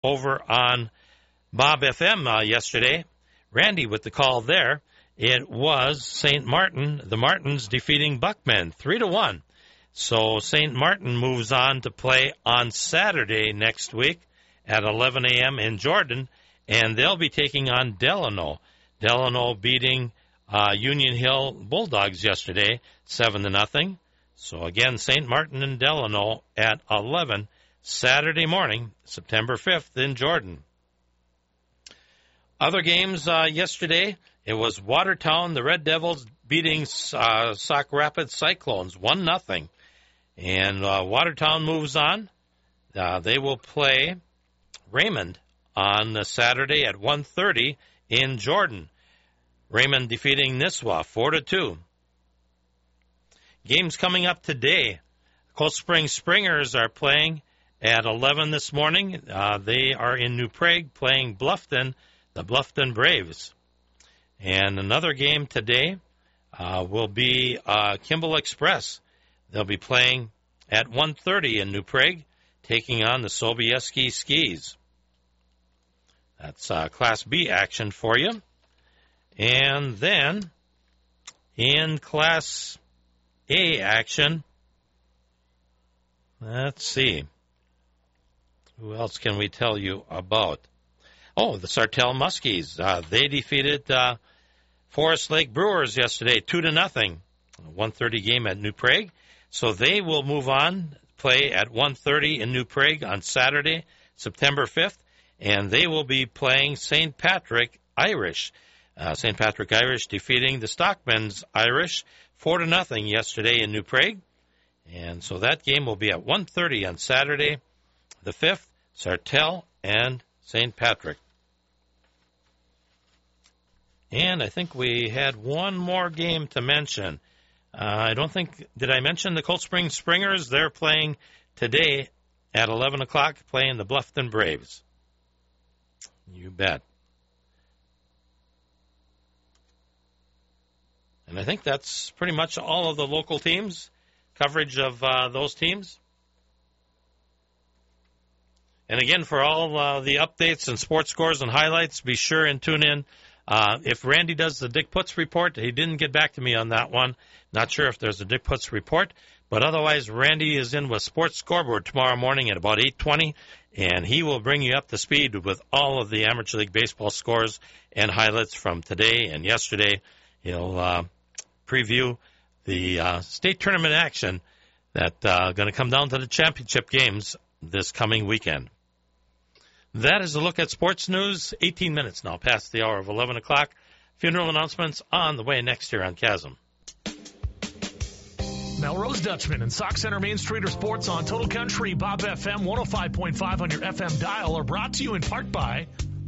over on Bob FM yesterday. Randy with the call there. It was St. Martin, the Martins defeating Buckman 3-1. So St. Martin moves on to play on Saturday next week at 11 a.m. in Jordan, and they'll be taking on Delano. Delano beating Union Hill Bulldogs yesterday 7-0. So again, St. Martin and Delano at 11 Saturday morning, September 5th in Jordan. Other games yesterday, it was Watertown, the Red Devils beating Sauk Rapids Cyclones 1-0. And Watertown moves on. They will play Raymond on Saturday at 1:30 in Jordan. Raymond defeating Nisswa 4-2. Games coming up today. Cold Spring Springers are playing at 11 this morning. They are in New Prague playing Bluffton, the Bluffton Braves. And another game today will be Kimball Express. They'll be playing at 1:30 in New Prague, taking on the Sobieski Skis. That's Class B action for you. And then in Class A action, let's see. Who else can we tell you about? Oh, the Sartell Muskies. They defeated Forest Lake Brewers yesterday 2-0. A 1:30 game at New Prague. So they will move on, play at 1:30 in New Prague on Saturday, September 5th, and they will be playing St. Patrick Irish. St. Patrick Irish defeating the Stockman's Irish 4-0 yesterday in New Prague. And so that game will be at 1:30 on Saturday, the 5th, Sartell and St. Patrick. And I think we had one more game to mention. I don't think, did I mention the Cold Spring Springers? They're playing today at 11 o'clock, playing the Bluffton Braves. You bet. And I think that's pretty much all of the local teams, coverage of those teams. And again, for all the updates and sports scores and highlights, be sure and tune in. If Randy does the Dick Putz report, he didn't get back to me on that one. Not sure if there's a Dick Putz report. But otherwise, Randy is in with Sports Scoreboard tomorrow morning at about 8:20, and he will bring you up to speed with all of the Amateur League Baseball scores and highlights from today and yesterday. He'll preview the state tournament action that's going to come down to the championship games this coming weekend. That is a look at sports news. 18 minutes now past the hour of 11 o'clock. Funeral announcements on the way next year on Chasm. Melrose Dutchman and Sauk Center Main Street are sports on Total Country, Bob FM 105.5 on your FM dial, are brought to you in part by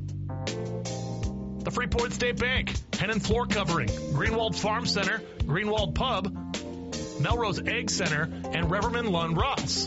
the Freeport State Bank, Hennon Floor Covering, Greenwald Farm Center, Greenwald Pub, Melrose Egg Center, and Reverman Lund Ross.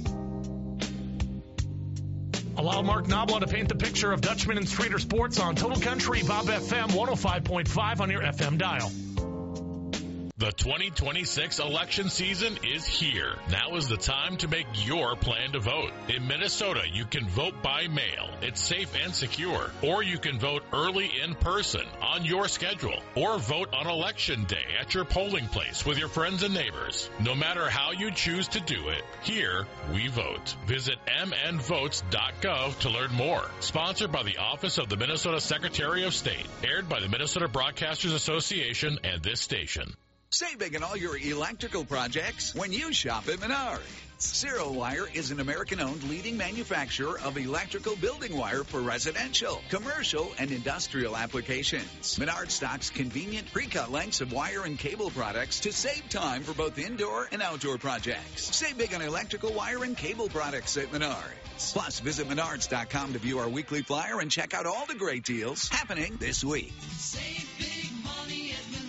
Allow Mark Knobloch to paint the picture of Dutchman and Streeter sports on Total Country, Bob FM 105.5 on your FM dial. The 2026 election season is here. Now is the time to make your plan to vote. In Minnesota, you can vote by mail. It's safe and secure. Or you can vote early in person on your schedule. Or vote on Election Day at your polling place with your friends and neighbors. No matter how you choose to do it, here we vote. Visit mnvotes.gov to learn more. Sponsored by the Office of the Minnesota Secretary of State. Aired by the Minnesota Broadcasters Association and this station. Save big on all your electrical projects when you shop at Menards. Zero Wire is an American-owned leading manufacturer of electrical building wire for residential, commercial, and industrial applications. Menards stocks convenient pre-cut lengths of wire and cable products to save time for both indoor and outdoor projects. Save big on electrical wire and cable products at Menards. Plus, visit Menards.com to view our weekly flyer and check out all the great deals happening this week. Save big money at Menards.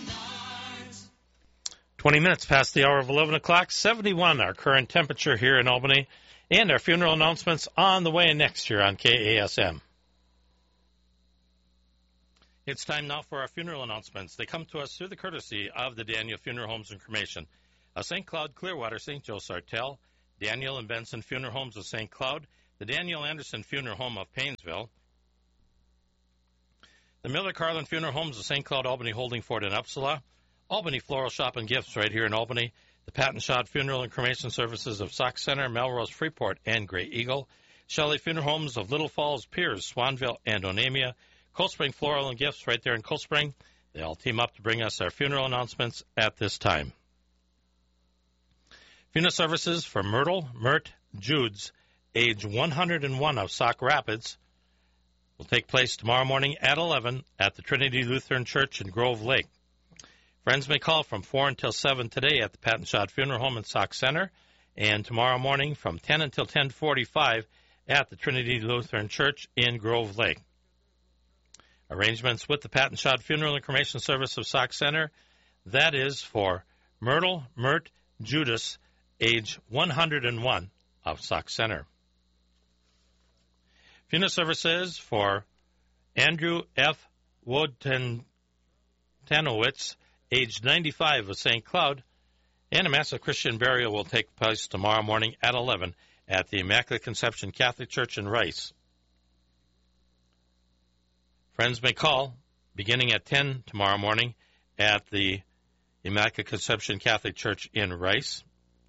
20 minutes past the hour of 11 o'clock, 71 our current temperature here in Albany, and our funeral announcements on the way next year on KASM. It's time now for our funeral announcements. They come to us through the courtesy of the Daniel Funeral Homes and Cremation of St. Cloud, Clearwater, St. Joe, Sartell, Daniel and Benson Funeral Homes of St. Cloud, the Daniel Anderson Funeral Home of Paynesville, the Miller Carlin Funeral Homes of St. Cloud, Albany, Holding Fort, and Upsala, Albany Floral Shop and Gifts right here in Albany, the Patton Schott Funeral and Cremation Services of Sauk Center, Melrose, Freeport, and Grey Eagle, Shelley Funeral Homes of Little Falls, Piers, Swanville, and Onamia, Cold Spring Floral and Gifts right there in Cold Spring. They all team up to bring us our funeral announcements at this time. Funeral services for Myrtle Mert Judes, age 101 of Sauk Rapids, will take place tomorrow morning at 11 at the Trinity Lutheran Church in Grove Lake. Friends may call from 4 until 7 today at the Patton Schott Funeral Home in Sauk Center, and tomorrow morning from 10 until 10:45 at the Trinity Lutheran Church in Grove Lake. Arrangements with the Patton Schott Funeral and Cremation Service of Sauk Center, that is for Myrtle Mert Judas, age 101 of Sauk Center. Funeral services for Andrew F. Wotanowitz, age 95 of St. Cloud, and a Mass of Christian burial will take place tomorrow morning at 11 at the Immaculate Conception Catholic Church in Rice. Friends may call beginning at 10 tomorrow morning at the Immaculate Conception Catholic Church in Rice.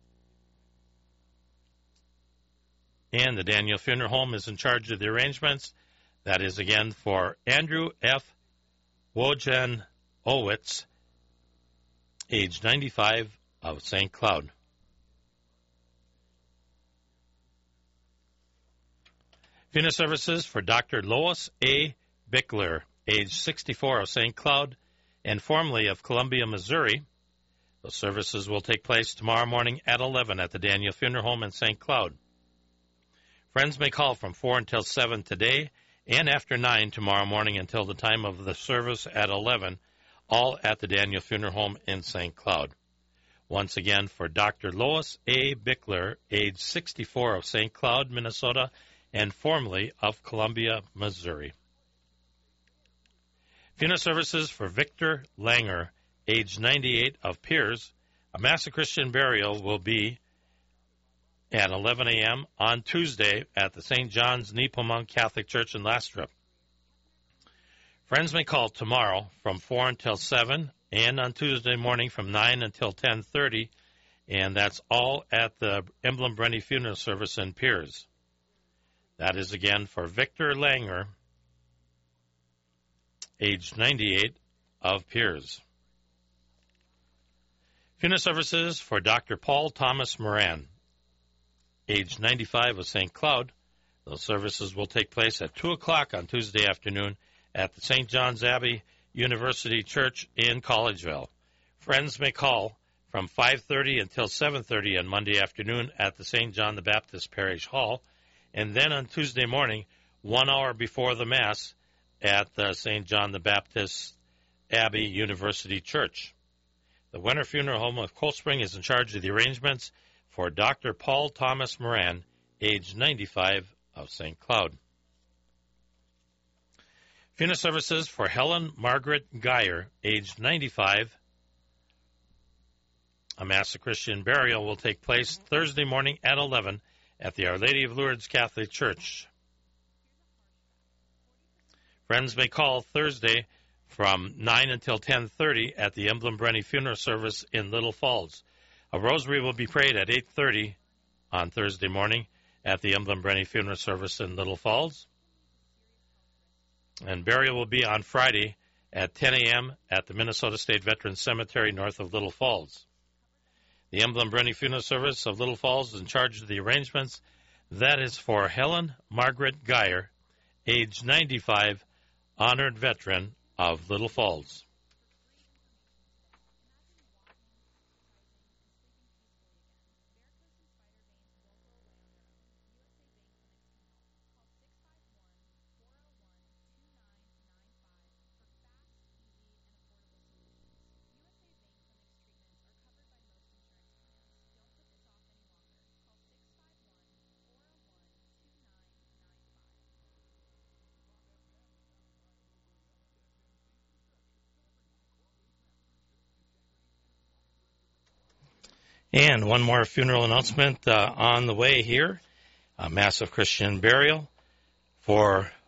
And the Daniel Funeral Home is in charge of the arrangements. That is, again, for Andrew F. Wojanowitz, age 95 of St. Cloud. Funeral services for Dr. Lois A. Bickler, age 64 of St. Cloud and formerly of Columbia, Missouri. Those services will take place tomorrow morning at 11 at the Daniel Funeral Home in St. Cloud. Friends may call from 4 until 7 today and after 9 tomorrow morning until the time of the service at 11, all at the Daniel Funeral Home in St. Cloud. Once again, for Dr. Lois A. Bickler, age 64 of St. Cloud, Minnesota, and formerly of Columbia, Missouri. Funeral services for Victor Langer, age 98 of Piers. A Mass of Christian burial will be at 11 a.m. on Tuesday at the St. John's Nepomuk Catholic Church in Lastrop. Friends may call tomorrow from 4 until 7 and on Tuesday morning from 9 until 10:30, and that's all at the Emblem Brenny Funeral Service in Piers. That is again for Victor Langer, age 98 of Piers. Funeral services for Dr. Paul Thomas Moran, age 95 of St. Cloud. Those services will take place at 2 o'clock on Tuesday afternoon at the St. John's Abbey University Church in Collegeville. Friends may call from 5:30 until 7:30 on Monday afternoon at the St. John the Baptist Parish Hall, and then on Tuesday morning, 1 hour before the Mass, at the St. John the Baptist Abbey University Church. The Winter Funeral Home of Cold Spring is in charge of the arrangements for Dr. Paul Thomas Moran, age 95 of St. Cloud. Funeral services for Helen Margaret Geyer, age 95. A Mass of Christian burial will take place Thursday morning at 11 at the Our Lady of Lourdes Catholic Church. Friends may call Thursday from 9 until 10:30 at the Emblem Brenny Funeral Service in Little Falls. A rosary will be prayed at 8:30 on Thursday morning at the Emblem Brenny Funeral Service in Little Falls. And burial will be on Friday at 10 a.m. at the Minnesota State Veterans Cemetery north of Little Falls. The Emblem Brenny Funeral Service of Little Falls is in charge of the arrangements. That is for Helen Margaret Geyer, age 95, honored veteran of Little Falls. And one more funeral announcement on the way here. massive Christian burial for